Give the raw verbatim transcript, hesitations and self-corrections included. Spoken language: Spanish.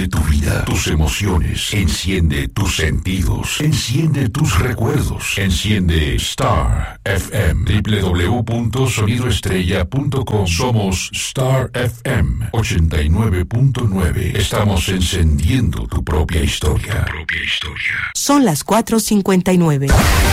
Enciende tu vida, tus emociones. Enciende tus sentidos. Enciende tus recuerdos. Enciende Star F M. doble u doble u doble u punto sonido estrella punto com. Somos Star F M ochenta y nueve punto nueve. Estamos encendiendo tu propia historia. Tu propia historia. Son las cuatro cincuenta y nueve.